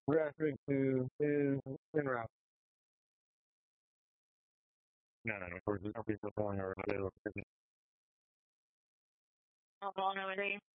referring to is en route. No, no, no. Of course, our people calling our available. Vulnerability.